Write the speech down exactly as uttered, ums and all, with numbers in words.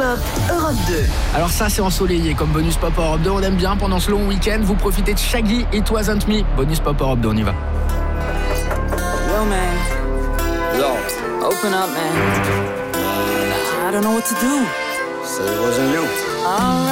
Pop Europe deux. Alors ça, c'est ensoleillé comme Bonus Pop Europe deux. On aime bien pendant ce long week-end. Vous profitez de Shaggy et It Wasn't Me. Bonus Pop Europe deux, on y va. Yo, man. Yo. Open up, man. I don't know what to do. Said it wasn't you. All right.